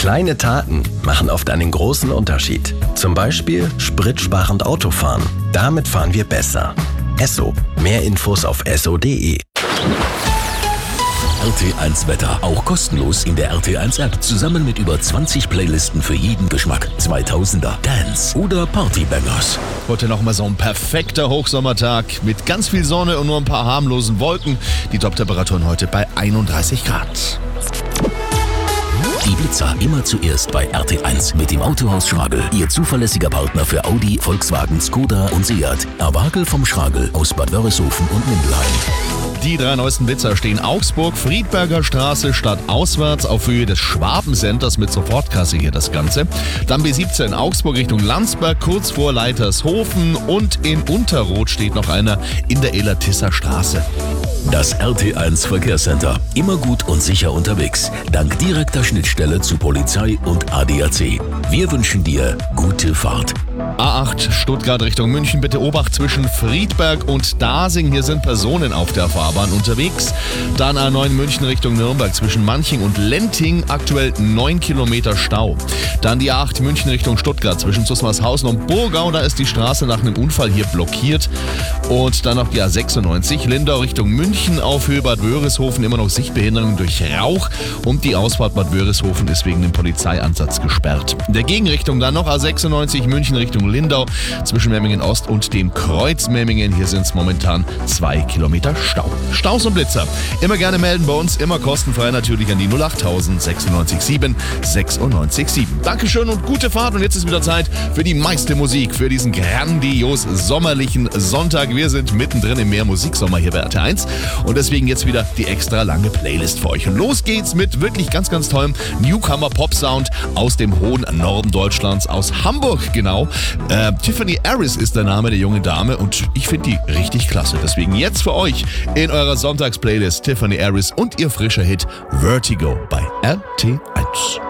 Kleine Taten machen oft einen großen Unterschied. Zum Beispiel spritsparend Autofahren. Damit fahren wir besser. Esso. Mehr Infos auf esso.de. RT1 Wetter, auch kostenlos in der RT1 App, zusammen mit über 20 Playlisten für jeden Geschmack. 2000er, Dance oder Partybangers. Heute nochmal so ein perfekter Hochsommertag mit ganz viel Sonne und nur ein paar harmlosen Wolken. Die Top-Temperaturen heute bei 31 Grad. Die Blitzer immer zuerst bei RT1 mit dem Autohaus Schragel. Ihr zuverlässiger Partner für Audi, Volkswagen, Skoda und Seat. Erwagel vom Schragel aus Bad Wörishofen und Mindelheim. Die 3 neuesten Blitzer stehen Augsburg, Friedberger Straße stadtauswärts auf Höhe des Schwabencenters mit Sofortkasse hier das Ganze. Dann B17 Augsburg Richtung Landsberg, kurz vor Leitershofen, und in Unterroth steht noch einer in der Elatisser Straße. Das RT1 Verkehrscenter. Immer gut und sicher unterwegs. Dank direkter Schnittstelle zu Polizei und ADAC. Wir wünschen dir gute Fahrt. A8 Stuttgart Richtung München, bitte Obacht zwischen Friedberg und Dasing. Hier sind Personen auf der Fahrbahn unterwegs. Dann A9 München Richtung Nürnberg zwischen Manching und Lenting, aktuell 9 Kilometer Stau. Dann die A8 München Richtung Stuttgart zwischen Zusmarshausen und Burgau, da ist die Straße nach einem Unfall hier blockiert. Und dann noch die A96 Lindau Richtung München auf Höhe Bad Wörishofen, immer noch Sichtbehinderung durch Rauch, und die Ausfahrt Bad Wörishofen ist wegen dem Polizeieinsatz gesperrt. In der Gegenrichtung dann noch A96 München Richtung Lindau zwischen Memmingen Ost und dem Kreuz Memmingen. Hier sind es momentan 2 Kilometer Stau. Staus und Blitzer immer gerne melden bei uns, immer kostenfrei natürlich an die 08000 967 967. Dankeschön und gute Fahrt, und jetzt ist wieder Zeit für die meiste Musik für diesen grandios sommerlichen Sonntag. Wir sind mittendrin im Mehr-Musiksommer hier bei RT1 und deswegen jetzt wieder die extra lange Playlist für euch. Und los geht's mit wirklich ganz, ganz tollem Newcomer-Pop-Sound aus dem hohen Norden Deutschlands, aus Hamburg genau. Tiffany Harris ist der Name der jungen Dame und ich finde die richtig klasse. Deswegen jetzt für euch in eurer Sonntags-Playlist Tiffany Harris und ihr frischer Hit Vertigo bei RT1.